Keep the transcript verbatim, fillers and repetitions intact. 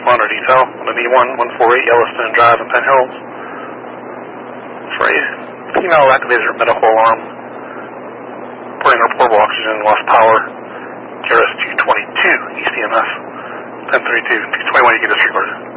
responder detail on an E one one forty-eight Yellowstone Drive in Penn Hills. For a female activated her medical alarm, reporting her portable oxygen lost power, K R S two twenty-two E C M S, ten thirty-two, two twenty-one, you get disregarded.